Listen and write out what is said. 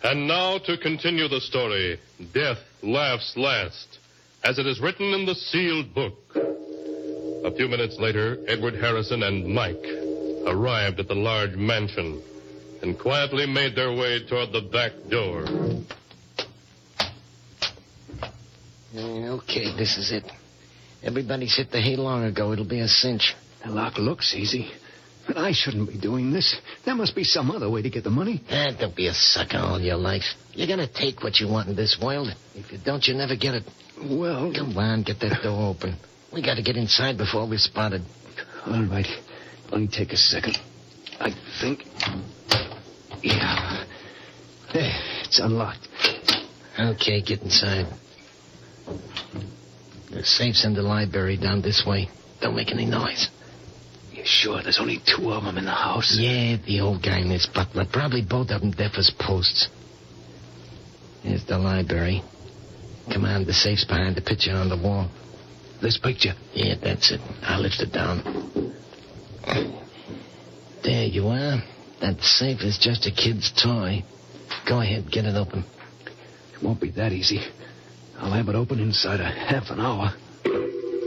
And now to continue the story, Death Laughs Last, as it is written in the sealed book. A few minutes later, Edward Harrison and Mike arrived at the large mansion and quietly made their way toward the back door. Okay, this is it. Everybody's hit the hay long ago. It'll be a cinch. The lock looks easy. But I shouldn't be doing this. There must be some other way to get the money. Don't be a sucker all your life. You're gonna take what you want in this world. If you don't, you never get it. Well... Come on, get that door open. We gotta get inside before we're spotted. All right. Only take a second. I think... Yeah. There, it's unlocked. Okay, get inside. The safe's in the library down this way. Don't make any noise. You sure there's only 2 of them in the house? Yeah, the old guy and his butler. Probably both of them deaf as posts. Here's the library. Come on, the safe's behind the picture on the wall. This picture? Yeah, that's it. I'll lift it down. There you are. That safe is just a kid's toy. Go ahead, get it open. It won't be that easy. I'll have it open inside a half an hour.